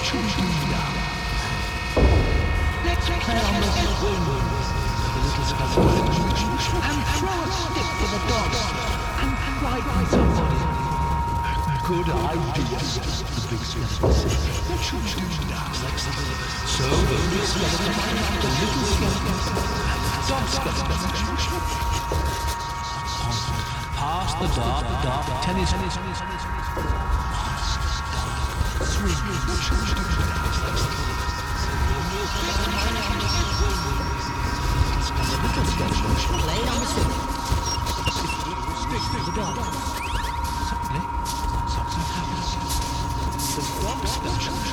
should we do now? Let's play on the wings. The little skeleton. And throw a stick to the dogs. And frighten somebody. Good idea, the big skeleton said. What should we do now? So the big skeleton, the little skeleton, and the dog skeleton. Pass the dark tennis. Swing. What should we do now? The little skeleton play on the stick. Stick to the dog. Suddenly, something happens. The dog skeleton